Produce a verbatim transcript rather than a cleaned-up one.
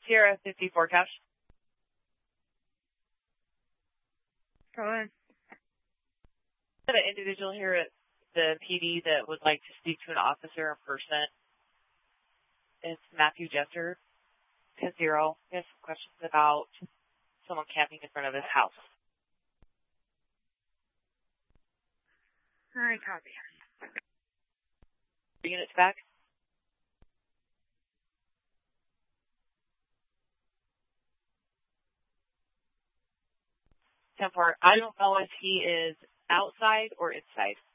Sierra fifty-four cash. Go ahead. Got an individual here at the P D that would like to speak to an officer in person. It's Matthew Jester, ten zero. He has some questions about someone camping in front of his house. All right, copy. Units back. ten four. I don't know if he is outside or inside.